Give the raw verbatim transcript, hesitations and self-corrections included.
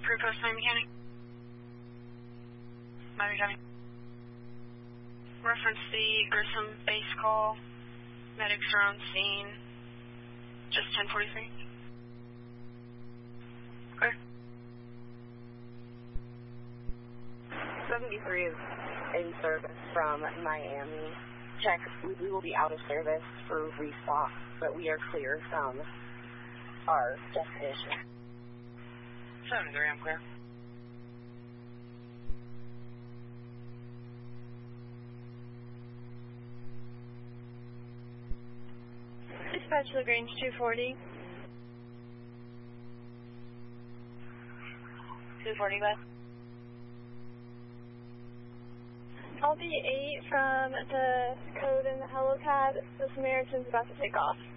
Crew Post Miami County. Miami County. Reference the Grissom base call. Medics are on scene. Just ten forty-three. Clear. seventy-three is in service from Miami. Check, we, we will be out of service for restock, but we are clear from our destination. seventy-three, I'm clear. Dispatch LaGrange two forty. two forty, left. I'll be eight from the code in the helipad. The Samaritan's about to take off.